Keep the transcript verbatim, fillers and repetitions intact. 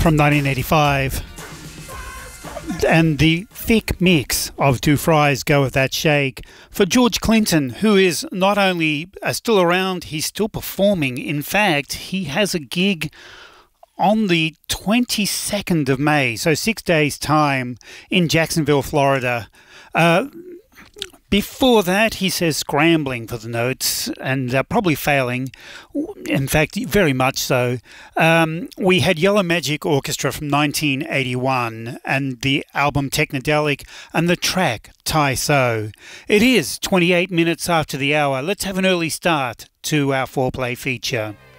from nineteen eighty-five. And the thick mix of Two Fries Go With That Shake for George Clinton, who is not only uh, still around, he's still performing. In fact, he has a gig on the twenty-second of May, so six days' time, in Jacksonville, Florida. Uh, Before that, he says scrambling for the notes and uh, probably failing. In fact, very much so. Um, we had Yellow Magic Orchestra from nineteen eighty-one and the album Technodelic and the track Tai So. It is twenty-eight minutes after the hour. Let's have an early start to our foreplay feature.